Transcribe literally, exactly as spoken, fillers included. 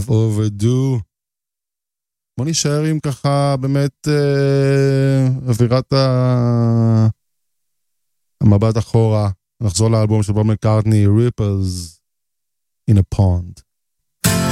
Love Overdue. בוא נשאר עם ככה באמת אה, אווירת ה... המבט אחורה. נחזור לאלבום של בוב מקארטני, Ripples in a Pond.